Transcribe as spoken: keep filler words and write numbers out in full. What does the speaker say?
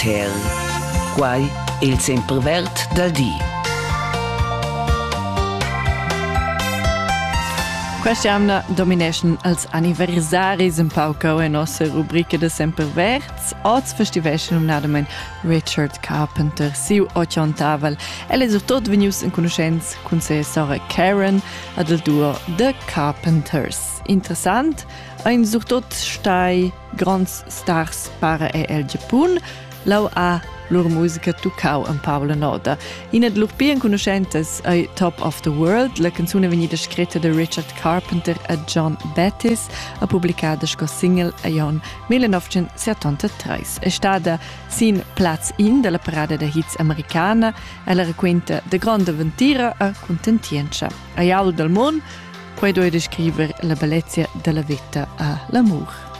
ter. Quai il sempervert dal di. Questa domination als anniversaris un pauco e nostra rubrica de semperverts. Oz festivation um nadamen Richard Carpenter, siu ottant'avel. El è surtot venius in conoscenza con se sora Karen ad il duo The Carpenters. Interessant, ein surtot stai grands stars para e el Giappun, lau a lor musica tuccau en Paula Noda. In ad lor pien conoscentes ai Top of the World, la canzone vegnida scritta da Richard Carpenter e John Bettis, a pubblicada sco single a jon millenovecentosettantatré. È stata sin Platz in della parada de hits americana e la racconta de grande avventura e contentienza. A jaul del mon, puoi doi descrivere la bellezza della vita e l'amor.